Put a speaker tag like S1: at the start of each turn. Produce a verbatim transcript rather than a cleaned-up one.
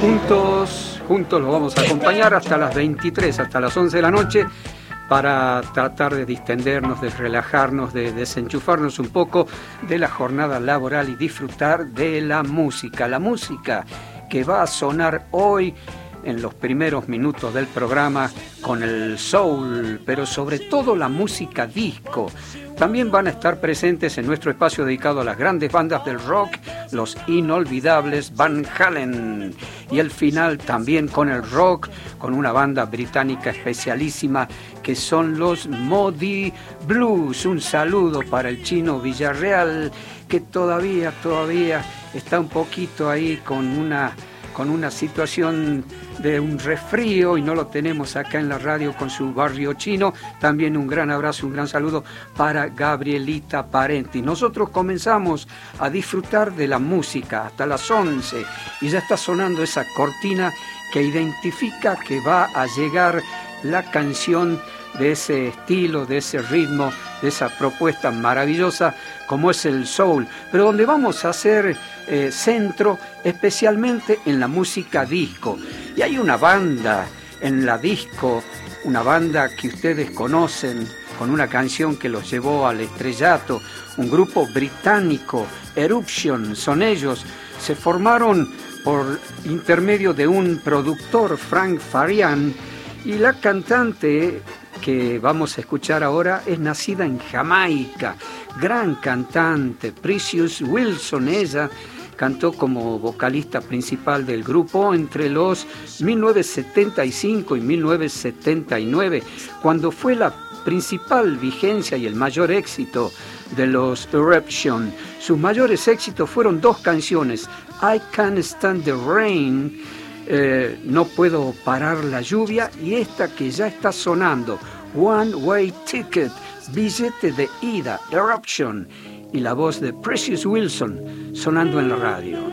S1: juntos, juntos los vamos a acompañar hasta las veintitrés, hasta las once de la noche, para tratar de distendernos, de relajarnos, de desenchufarnos un poco de la jornada laboral y disfrutar de la música. La música que va a sonar hoy en los primeros minutos del programa con el soul, pero sobre todo la música disco. También van a estar presentes en nuestro espacio dedicado a las grandes bandas del rock, los inolvidables Van Halen. Y el final también con el rock, con una banda británica especialísima que son los Moody Blues. Un saludo para el Chino Villarreal, que todavía, todavía está un poquito ahí con una... con una situación de un resfrío y no lo tenemos acá en la radio con su barrio chino. También un gran abrazo, un gran saludo para Gabrielita Parenti. Nosotros comenzamos a disfrutar de la música hasta las once y ya está sonando esa cortina que identifica que va a llegar la canción de ese estilo, de ese ritmo, de esa propuesta maravillosa como es el soul, pero donde vamos a hacer eh, centro especialmente en la música disco. Y hay una banda en la disco, una banda que ustedes conocen, con una canción que los llevó al estrellato, un grupo británico, Eruption, son ellos, se formaron por intermedio de un productor, Frank Farian, y la cantante que vamos a escuchar ahora es nacida en Jamaica, gran cantante, Precious Wilson. Ella cantó como vocalista principal del grupo entre los mil novecientos setenta y cinco y mil novecientos setenta y nueve, cuando fue la principal vigencia y el mayor éxito de los Eruption. Sus mayores éxitos fueron dos canciones, I Can't Stand the Rain, eh, No Puedo Parar la Lluvia, y esta que ya está sonando, One Way Ticket, billete de ida, Eruption, y la voz de Precious Wilson sonando en la radio.